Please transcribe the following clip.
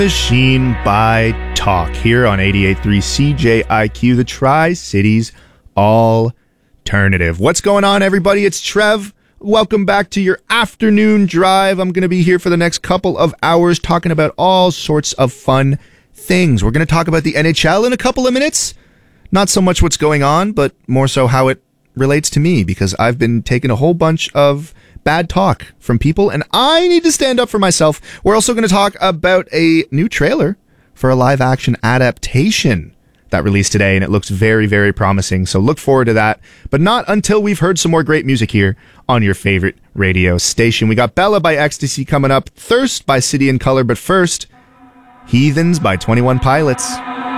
Machine by Talk here on 88.3 CJIQ, the Tri-Cities Alternative. What's going on, everybody? It's Trev. Welcome back to your afternoon drive. I'm going to be here for the next couple of hours talking about all sorts of fun things. We're going to talk about the NHL in a couple of minutes. Not so much what's going on, but more so how it relates to me, because I've been taking a whole bunch of bad talk from people, and I need to stand up for myself. We're also going to talk about a new trailer for a live-action adaptation that released today, and it looks very, very promising, so look forward to that, but not until we've heard some more great music here on your favorite radio station. We got Bella by Ecstasy coming up, Thirst by City and Color, but first, Heathens by 21 Pilots.